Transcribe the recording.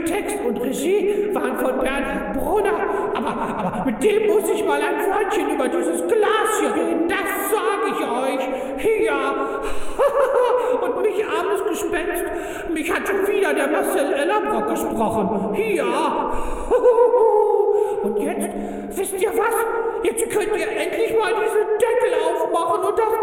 Text und Regie waren von Bernhard Brunner. Aber mit dem muss ich mal ein Wörtchen über dieses Glas hier reden, das sage ich euch. Ja. Und mich, armes Gespenst, mich hat schon wieder der Marcel Ellerbrock gesprochen. Ja. Und jetzt, wisst ihr was? Jetzt könnt ihr endlich mal diesen Deckel aufmachen und das